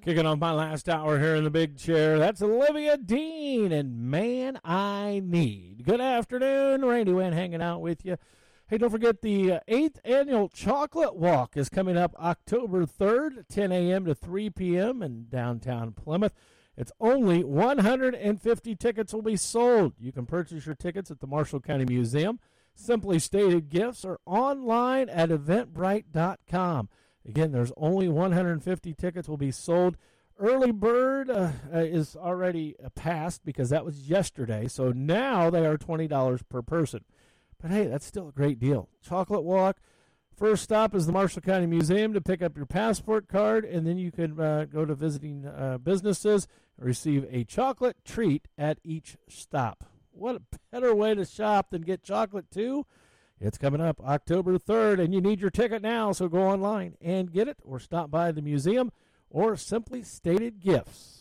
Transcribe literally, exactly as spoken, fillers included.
Kicking off my last hour here in the big chair, that's Olivia Dean and Man I Need. Good afternoon, Randy Wynn hanging out with you. Hey, don't forget the eighth Annual Chocolate Walk is coming up October third, ten a.m. to three p.m. in downtown Plymouth. It's only one hundred fifty tickets will be sold. You can purchase your tickets at the Marshall County Museum, Simply Stated Gifts, or online at eventbrite dot com. Again, there's only one hundred fifty tickets will be sold. Early bird uh, uh, is already uh, passed because that was yesterday. So now they are twenty dollars per person. But hey, that's still a great deal. Chocolate Walk. First stop is the Marshall County Museum to pick up your passport card, and then you can uh, go to visiting uh, businesses and receive a chocolate treat at each stop. What a better way to shop than get chocolate too? It's coming up October third, and you need your ticket now, so go online and get it or stop by the museum or Simply Stated Gifts.